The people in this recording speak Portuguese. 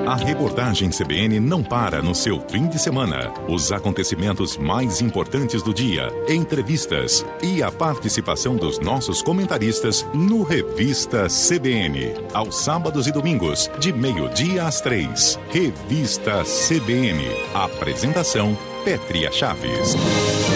A reportagem CBN não para no seu fim de semana. Os acontecimentos mais importantes do dia, entrevistas e a participação dos nossos comentaristas no Revista CBN. Aos sábados e domingos, de 12:00 às 3:00. Revista CBN. Apresentação: Pétria Chaves.